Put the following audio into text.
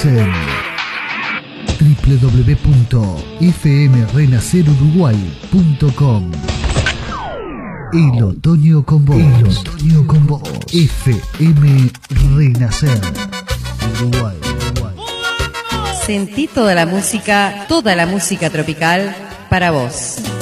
Renacen. www.fmrenaceruruguay.com. El otoño con vos. El otoño con vos. FM Renacer. Uruguay. Sentí toda la música tropical para vos.